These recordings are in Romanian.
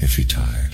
if you're tired.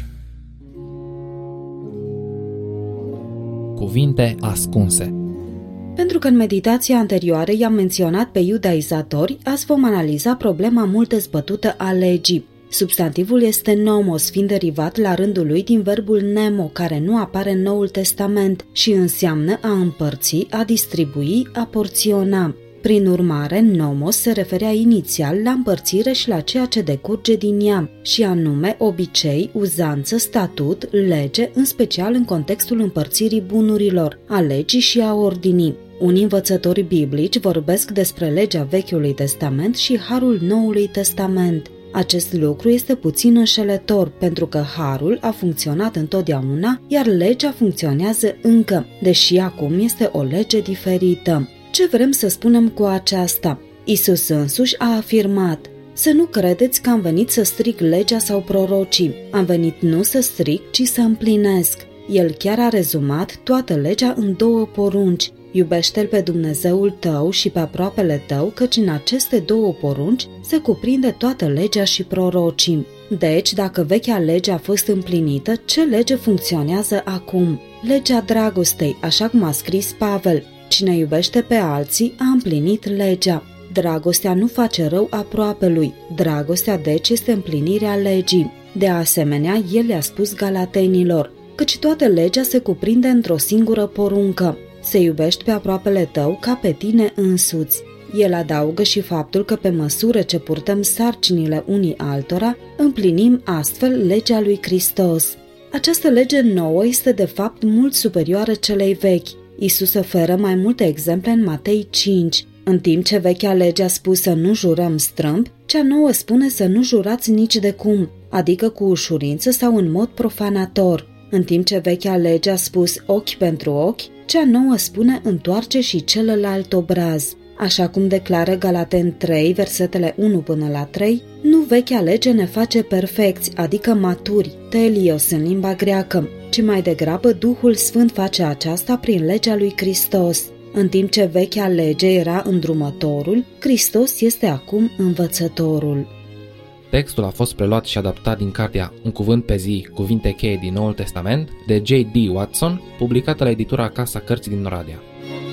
Cuvinte ascunse. Pentru că în meditația anterioară i-am menționat pe iudaizatori, azi vom analiza problema mult dezbătută a legii. Substantivul este nomos, fiind derivat la rândul lui din verbul nemo, care nu apare în Noul Testament și înseamnă a împărți, a distribui, a porționa. Prin urmare, nomos se referea inițial la împărțire și la ceea ce decurge din ea, și anume obicei, uzanță, statut, lege, în special în contextul împărțirii bunurilor, a legii și a ordinii. Unii învățători biblici vorbesc despre legea Vechiului Testament și harul Noului Testament. Acest lucru este puțin înșelător, pentru că harul a funcționat întotdeauna, iar legea funcționează încă, deși acum este o lege diferită. Ce vrem să spunem cu aceasta? Iisus însuși a afirmat: să nu credeți că am venit să stric legea sau prorocii. Am venit nu să stric, ci să împlinesc. El chiar a rezumat toată legea în 2 porunci. Iubește-L pe Dumnezeul tău și pe aproapele tău, căci în aceste 2 porunci se cuprinde toată legea și prorocii. Deci, dacă vechea lege a fost împlinită, ce lege funcționează acum? Legea dragostei, așa cum a scris Pavel. Cine iubește pe alții a împlinit legea. Dragostea nu face rău aproapelui. Dragostea, deci, este împlinirea legii. De asemenea, el le-a spus galatenilor, căci toată legea se cuprinde într-o singură poruncă: să iubești pe aproapele tău ca pe tine însuți. El adaugă și faptul că pe măsură ce purtăm sarcinile unii altora, împlinim astfel legea lui Hristos. Această lege nouă este de fapt mult superioară celei vechi. Iisus oferă mai multe exemple în Matei 5. În timp ce vechea lege a spus să nu jurăm strâmb, cea nouă spune să nu jurați nici de cum, adică cu ușurință sau în mod profanator. În timp ce vechea lege a spus ochi pentru ochi, cea nouă spune întoarce și celălalt obraz. Așa cum declară Galaten 3, versetele 1 până la 3, nu vechea lege ne face perfecți, adică maturi, telios în limba greacă, ci mai degrabă Duhul Sfânt face aceasta prin legea lui Hristos. În timp ce vechea lege era îndrumătorul, Hristos este acum învățătorul. Textul a fost preluat și adaptat din cartea Un cuvânt pe zi, cuvinte cheie din Noul Testament, de J.D. Watson, publicată la editura Casa Cărții din Oradea.